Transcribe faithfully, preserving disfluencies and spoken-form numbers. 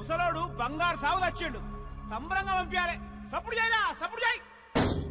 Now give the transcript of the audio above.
ముసలోడు బంగారు సాగు తెచ్చిండు సంబరంగా పంపించాలి సప్పుడు చేయరా సప్పుడు చేయి